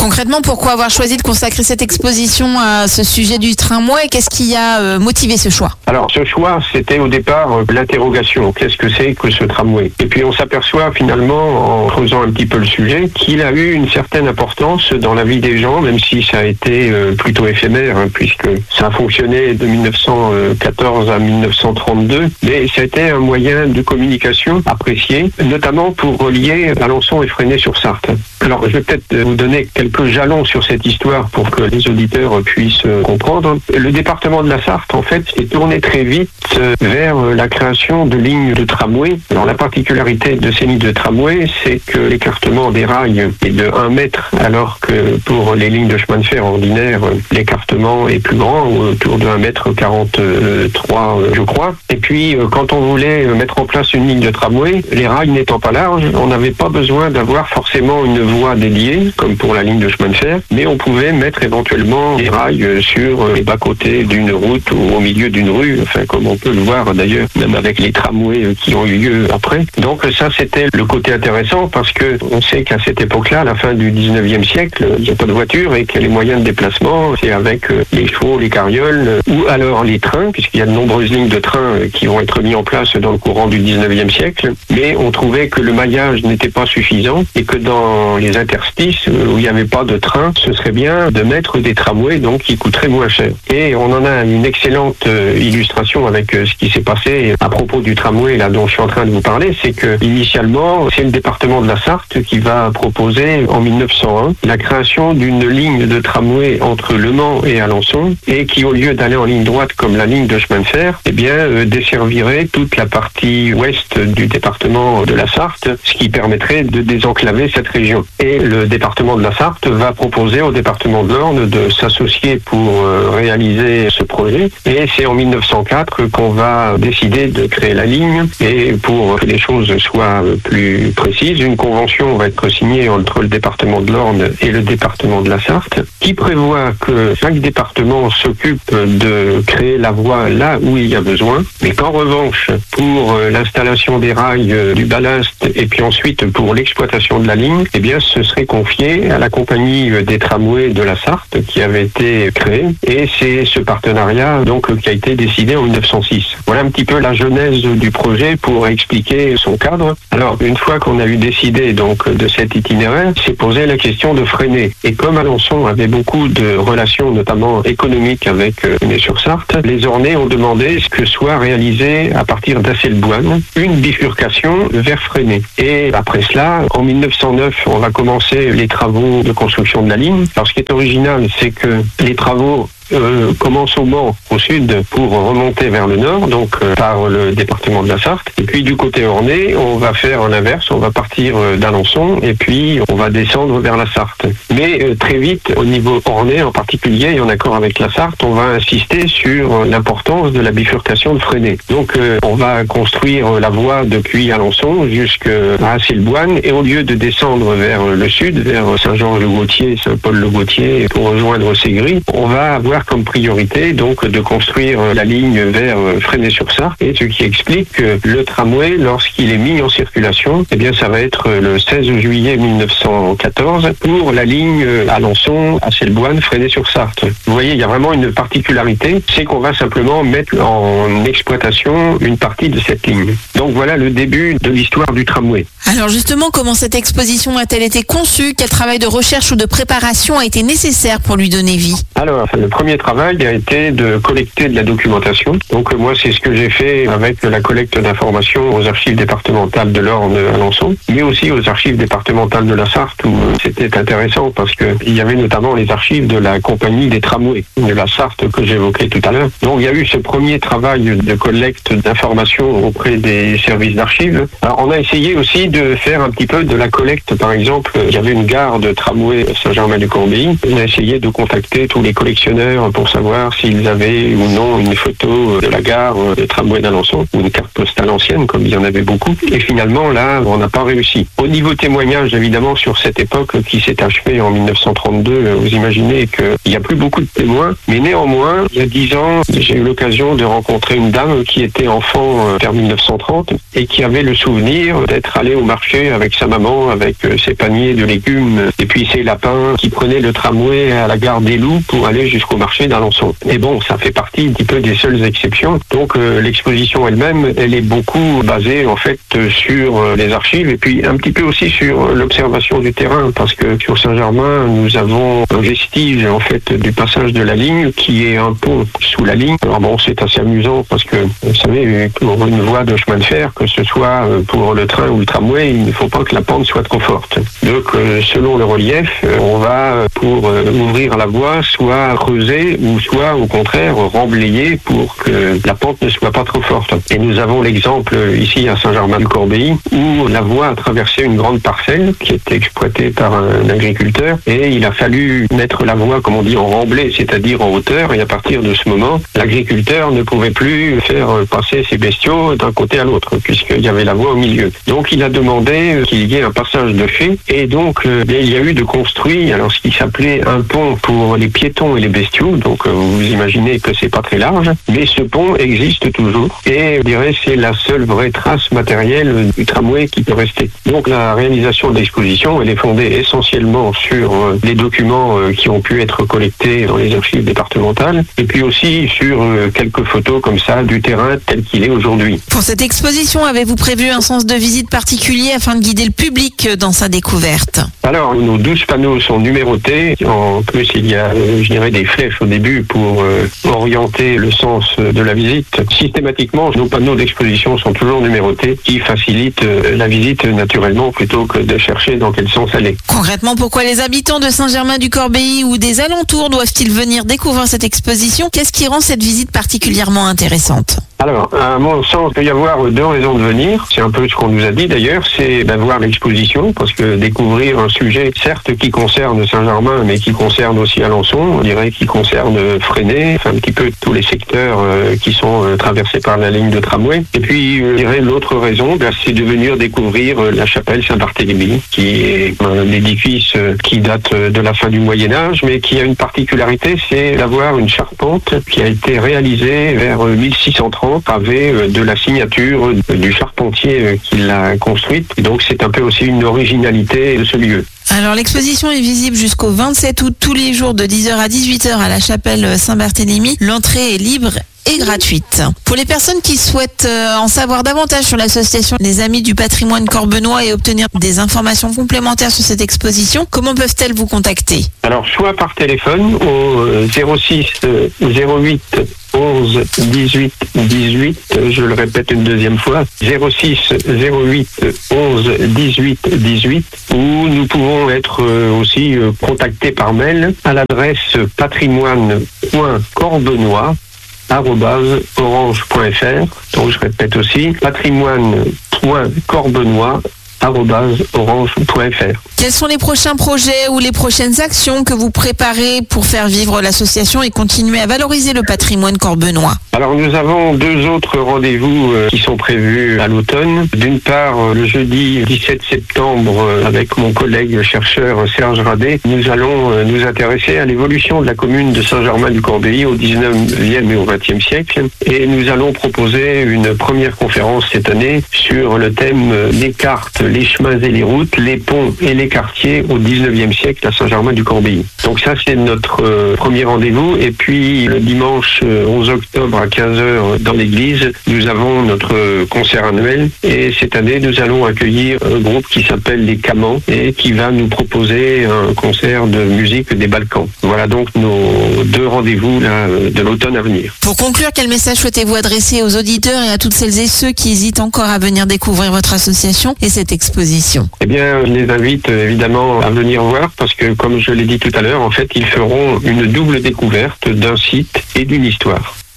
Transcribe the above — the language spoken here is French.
Concrètement, pourquoi avoir choisi de consacrer cette exposition à ce sujet du tramway? Qu'est-ce qui a motivé ce choix? Alors, ce choix, c'était au départ l'interrogation. Qu'est-ce que c'est que ce tramway? Et puis, on s'aperçoit finalement, en creusant un petit peu le sujet, qu'il a eu une certaine importance dans la vie des gens, même si ça a été plutôt éphémère, puisque ça a fonctionné de 1914 à 1932. Mais c'était un moyen de communication apprécié, notamment pour relier Alençon et Fresnay-sur-Sarthe. Alors, je vais peut-être vous donner quelques jalons sur cette histoire pour que les auditeurs puissent comprendre. Le département de la Sarthe, en fait, s'est tourné très vite vers la création de lignes de tramway. Alors, la particularité de ces lignes de tramway, c'est que l'écartement des rails est de 1 mètre, alors que pour les lignes de chemin de fer ordinaires, l'écartement est plus grand, autour de 1 mètre 43, je crois. Et puis, quand on voulait mettre en place une ligne de tramway, les rails n'étant pas larges, on n'avait pas besoin d'avoir forcément une voie dédiée, comme pour la ligne de chemin de fer, mais on pouvait mettre éventuellement des rails sur les bas-côtés d'une route ou au milieu d'une rue, enfin comme on peut le voir d'ailleurs, même avec les tramways qui ont eu lieu après. Donc ça, c'était le côté intéressant, parce que on sait qu'à cette époque-là, à la fin du 19e siècle, il n'y a pas de voiture et que les moyens de déplacement, c'est avec les chevaux, les carrioles, ou alors les trains, puisqu'il y a de nombreuses lignes de trains qui vont être mis en place dans le courant du 19e siècle, mais on trouvait que le maillage n'était pas suffisant et que dans les interstices où il n'y avait pas de train, ce serait bien de mettre des tramways, donc qui coûteraient moins cher. Et on en a une excellente illustration avec ce qui s'est passé à propos du tramway là dont je suis en train de vous parler, c'est que initialement, c'est le département de la Sarthe qui va proposer en 1901 la création d'une ligne de tramway entre Le Mans et Alençon, et qui, au lieu d'aller en ligne droite comme la ligne de chemin de fer, eh bien desservirait toute la partie ouest du département de la Sarthe, ce qui permettrait de désenclaver cette région. Et le département de la Sarthe va proposer au département de l'Orne de s'associer pour réaliser ce projet. Et c'est en 1904 qu'on va décider de créer la ligne. Et pour que les choses soient plus précises, une convention va être signée entre le département de l'Orne et le département de la Sarthe, qui prévoit que chaque département s'occupe de créer la voie là où il y a besoin, mais qu'en revanche, pour l'installation des rails, du ballast, et puis ensuite pour l'exploitation de la ligne, eh bien ce serait confié à la compagnie des tramways de la Sarthe qui avait été créée, et c'est ce partenariat donc qui a été décidé en 1906. Voilà un petit peu la genèse du projet pour expliquer son cadre. Alors une fois qu'on a eu décidé donc de cet itinéraire, s'est posé la question de freiner. Et comme Alençon avait beaucoup de relations, notamment économiques avec Fresnay-sur-Sarthe, les Ornais ont demandé que soit réalisé à partir d'Asselboine une bifurcation vers Fresnay. Et après cela, en 1909, on va commencer les travaux de construction de la ligne. Alors ce qui est original, c'est que les travaux commence au Mans, au sud, pour remonter vers le nord, donc par le département de la Sarthe. Et puis du côté ornais, on va faire l'inverse, on va partir d'Alençon et puis on va descendre vers la Sarthe. Mais très vite, au niveau ornais en particulier, et en accord avec la Sarthe, on va insister sur l'importance de la bifurcation de Fresnay. Donc on va construire la voie depuis Alençon jusqu'à Asselboine, et au lieu de descendre vers le sud, vers Saint-Georges-le-Gautier, Saint-Paul-le-Gautier, pour rejoindre Ségris, on va avoir comme priorité donc de construire la ligne vers Fresnay-sur-Sarthe, et ce qui explique que le tramway, lorsqu'il est mis en circulation, eh bien ça va être le 16 juillet 1914 pour la ligne Alençon, Asselboine, Fresnay-sur-Sarthe. Vous voyez, il y a vraiment une particularité, c'est qu'on va simplement mettre en exploitation une partie de cette ligne. Donc voilà le début de l'histoire du tramway. Alors justement, comment cette exposition a-t-elle été conçue? Quel travail de recherche ou de préparation a été nécessaire pour lui donner vie? Alors, le premier travail a été de collecter de la documentation. Donc moi, c'est ce que j'ai fait avec la collecte d'informations aux archives départementales de l'Orne à Alençon, mais aussi aux archives départementales de la Sarthe, où c'était intéressant parce qu'il y avait notamment les archives de la compagnie des tramways de la Sarthe que j'évoquais tout à l'heure. Donc il y a eu ce premier travail de collecte d'informations auprès des services d'archives. Alors on a essayé aussi de faire un petit peu de la collecte. Par exemple, il y avait une gare de tramway Saint-Germain-du-Corbéis. On a essayé de contacter tous les collectionneurs agriculteurs pour savoir s'ils avaient ou non une photo de la gare de tramway d'Alençon ou une carte postale ancienne, comme il y en avait beaucoup. Et finalement, là, on n'a pas réussi. Au niveau témoignage, évidemment, sur cette époque qui s'est achevée en 1932, vous imaginez qu'il n'y a plus beaucoup de témoins. Mais néanmoins, il y a 10 ans, j'ai eu l'occasion de rencontrer une dame qui était enfant vers 1930 et qui avait le souvenir d'être allée au marché avec sa maman, avec ses paniers de légumes et puis ses lapins, qui prenaient le tramway à la gare des Loups pour aller jusqu'au marché d'Alençon. Et bon, ça fait partie un petit peu des seules exceptions. Donc l'exposition elle-même, elle est beaucoup basée en fait sur les archives et puis un petit peu aussi sur l'observation du terrain, parce que sur Saint-Germain, nous avons un vestige en fait du passage de la ligne qui est un pont sous la ligne. Alors bon, c'est assez amusant parce que vous savez, pour une voie de chemin de fer, que ce soit pour le train ou le tramway, il ne faut pas que la pente soit trop forte. Donc selon le relief, on va pour ouvrir la voie soit creuser ou soit au contraire remblayer pour que la pente ne soit pas trop forte. Et nous avons l'exemple ici à Saint-Germain-du-Corbéis où la voie a traversé une grande parcelle qui était exploitée par un agriculteur et il a fallu mettre la voie, comme on dit, en remblai, c'est-à-dire en hauteur, et à partir de ce moment, l'agriculteur ne pouvait plus faire passer ses bestiaux d'un côté à l'autre puisqu'il y avait la voie au milieu. Donc il a demandé qu'il y ait un passage de fait et donc il y a eu de construit alors ce qui s'appelait un pont pour les piétons et les bestiaux. Donc vous imaginez que c'est pas très large, mais ce pont existe toujours et je dirais c'est la seule vraie trace matérielle du tramway qui peut rester. Donc la réalisation de l'exposition, elle est fondée essentiellement sur les documents qui ont pu être collectés dans les archives départementales et puis aussi sur quelques photos comme ça du terrain tel qu'il est aujourd'hui. Pour cette exposition, avez-vous prévu un sens de visite particulier afin de guider le public dans sa découverte? Alors, nos 12 panneaux sont numérotés. En plus, il y a, je dirais, des flèches au début pour orienter le sens de la visite. Systématiquement, nos panneaux d'exposition sont toujours numérotés, qui facilitent la visite naturellement plutôt que de chercher dans quel sens aller. Concrètement, pourquoi les habitants de Saint-Germain-du-Corbéis ou des alentours doivent-ils venir découvrir cette exposition? Qu'est-ce qui rend cette visite particulièrement intéressante? Alors, à mon sens, il peut y avoir 2 raisons de venir. C'est un peu ce qu'on nous a dit d'ailleurs, c'est voir l'exposition, parce que découvrir un sujet, certes, qui concerne Saint-Germain, mais qui concerne aussi Alençon, on dirait qui concerne Fresnay, enfin, un petit peu tous les secteurs qui sont traversés par la ligne de tramway. Et puis, je dirais l'autre raison, c'est de venir découvrir la chapelle Saint-Barthélemy, qui est un édifice qui date de la fin du Moyen-Âge, mais qui a une particularité, c'est d'avoir une charpente qui a été réalisée vers 1630, pavé de la signature du charpentier qui l'a construite. Et donc c'est un peu aussi une originalité de ce lieu. Alors l'exposition est visible jusqu'au 27 août tous les jours de 10h à 18h à la chapelle Saint-Barthélemy. L'entrée est libre et gratuite. Pour les personnes qui souhaitent en savoir davantage sur l'association Les Amis du Patrimoine Corbenois et obtenir des informations complémentaires sur cette exposition, comment peuvent-elles vous contacter? Alors soit par téléphone au 06 08 11 18 18, je le répète une deuxième fois, 06 08 11 18 18, ou nous pouvons être aussi contactés par mail à l'adresse patrimoine.corbenois@orange.fr. Donc je répète aussi, patrimoine.corbenois@orange.fr. Quels sont les prochains projets ou les prochaines actions que vous préparez pour faire vivre l'association et continuer à valoriser le patrimoine corbenois? Alors nous avons 2 autres rendez-vous qui sont prévus à l'automne. D'une part, le jeudi 17 septembre, avec mon collègue chercheur Serge Radet, nous allons nous intéresser à l'évolution de la commune de Saint-Germain-du-Corbéis au 19e et au 20e siècle. Et nous allons proposer une première conférence cette année sur le thème les cartes, les chemins et les routes, les ponts et les quartiers au 19e siècle à Saint-Germain-du-Corbéis. Donc ça, c'est notre premier rendez-vous. Et puis, le dimanche 11 octobre à 15h dans l'église, nous avons notre concert annuel. Et cette année, nous allons accueillir un groupe qui s'appelle les Camans et qui va nous proposer un concert de musique des Balkans. Voilà donc nos 2 rendez-vous là, de l'automne à venir. Pour conclure, quel message souhaitez-vous adresser aux auditeurs et à toutes celles et ceux qui hésitent encore à venir découvrir votre association et cette exposition? Eh bien, je les invite évidemment à venir voir parce que, comme je l'ai dit tout à l'heure, en fait, ils feront une double découverte d'un site et d'une histoire.